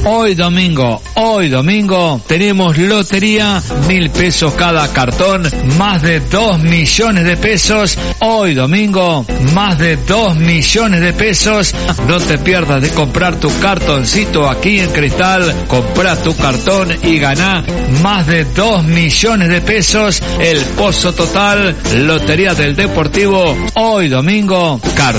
Hoy domingo, tenemos lotería, 1.000 pesos cada cartón, más de 2 millones de pesos. Hoy domingo, más de 2 millones de pesos. No te pierdas de comprar tu cartoncito aquí en Cristal. Comprá tu cartón y ganá más de 2 millones de pesos. El pozo total, Lotería del Deportivo. Hoy domingo, cartón